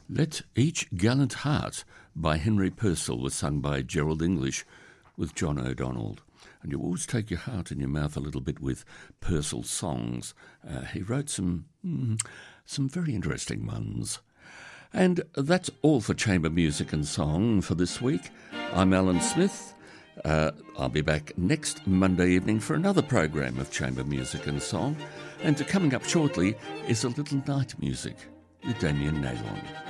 Let Each Gallant Heart by Henry Purcell was sung by Gerald English with John O'Donnell. And you always take your heart in your mouth a little bit with Purcell's songs. He wrote some very interesting ones. And that's all for Chamber Music and Song for this week. I'm Alan Smith. I'll be back next Monday evening for another program of Chamber Music and Song. And coming up shortly is a little night music with Damien Naylor.